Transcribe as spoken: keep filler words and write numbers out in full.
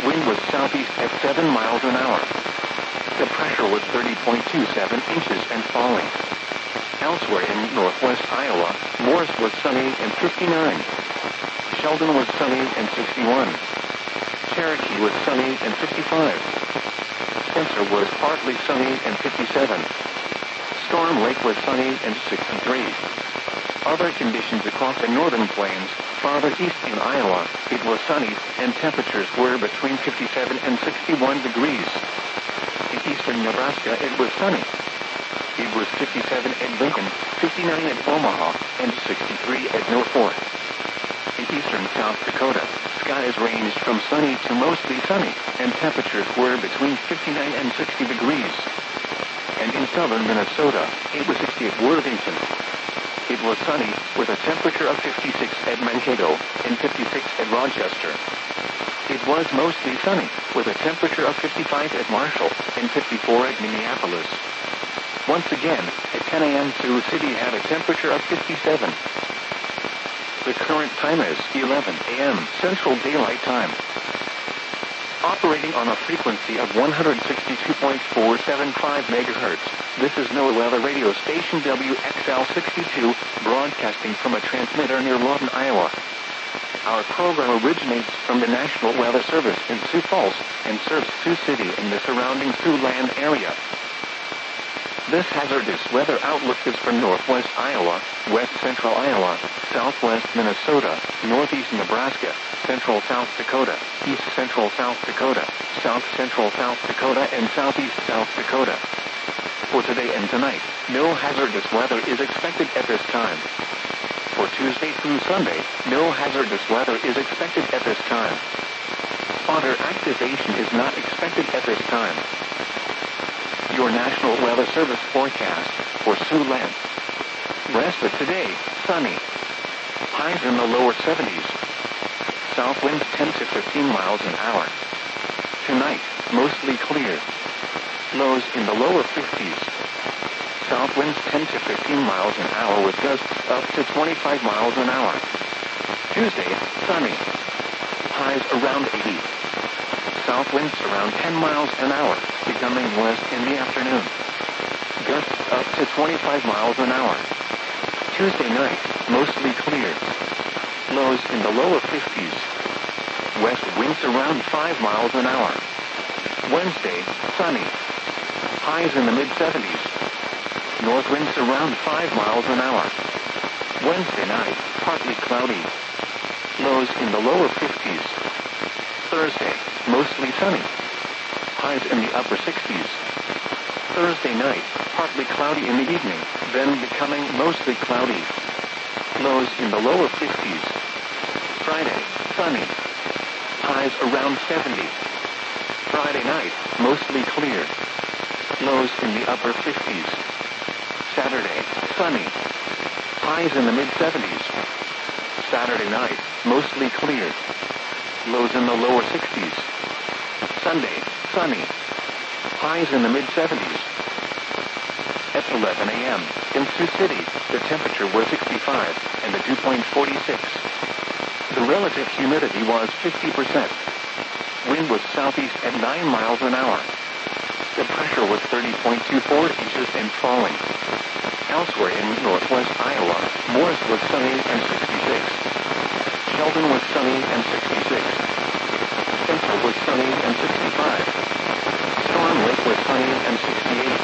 Wind was southeast at seven miles an hour. The pressure was thirty point two seven inches and falling. Elsewhere in northwest Iowa, Morris was sunny and fifty-nine. Sheldon was sunny and sixty-one. Cherokee was sunny and fifty-five. Spencer was partly sunny and fifty-seven. Storm Lake was sunny and sixty-three. Other conditions across the northern plains, farther east in Iowa, it was sunny, and temperatures were between fifty-seven and sixty-one degrees. In eastern Nebraska, it was sunny. It was fifty-seven at Lincoln, fifty-nine at Omaha, and sixty-three at Norfolk. In eastern South Dakota, skies ranged from sunny to mostly sunny, and temperatures were between fifty-nine and sixty degrees. And in southern Minnesota, it was sixty at Worthington. It was sunny, with a temperature of fifty-six at Mankato, and fifty-six at Rochester. It was mostly sunny, with a temperature of fifty-five at Marshall, and fifty-four at Minneapolis. Once again, at ten a.m. Sioux City had a temperature of fifty-seven. The current time is eleven a.m. Central Daylight Time. Operating on a frequency of one hundred sixty-two point four seven five megahertz, this is NOAA Weather Radio Station W X L sixty-two, broadcasting from a transmitter near Lawton, Iowa. Our program originates from the National Weather Service in Sioux Falls and serves Sioux City and the surrounding Siouxland area. This hazardous weather outlook is for northwest Iowa, west central Iowa, southwest Minnesota, northeast Nebraska, central South Dakota, east central South Dakota, south central South Dakota, and southeast South Dakota. For today and tonight, no hazardous weather is expected at this time. For Tuesday through Sunday, no hazardous weather is expected at this time. Spotter activation is not expected at this time. Your National Weather Service forecast for Siouxland. Rest of today, sunny. Highs in the lower seventies. South winds ten to fifteen miles an hour. Tonight, mostly clear. Lows in the lower fifties. South winds ten to fifteen miles an hour with gusts up to twenty-five miles an hour. Tuesday, sunny. Highs around eighty. South winds around ten miles an hour, becoming west in the afternoon. Gusts up to twenty-five miles an hour. Tuesday night, mostly clear. Lows in the lower fifties. West winds around five miles an hour. Wednesday, sunny. Highs in the mid-seventies. North winds around five miles an hour. Wednesday night, partly cloudy. Lows in the lower fifties. Thursday, mostly sunny. Highs in the upper sixties. Thursday night, partly cloudy in the evening, then becoming mostly cloudy. Lows in the lower fifties. Friday, sunny. Highs around seventy. Friday night, mostly clear. Lows in the upper fifties. Saturday, sunny. Highs in the mid-seventies. Saturday night, mostly clear. Lows in the lower sixties. Sunday, sunny. Highs in the mid-seventies. At eleven a.m. in Sioux City, the temperature was sixty-five and the dew point forty-six. The relative humidity was fifty percent. Wind was southeast at nine miles an hour. The pressure was thirty point two four inches and falling. Elsewhere in northwest Iowa, Morris was sunny and sixty-six. Sheldon was sunny and sixty-six. Spencer was sunny and sixty-five. Storm Lake was sunny and sixty-eight.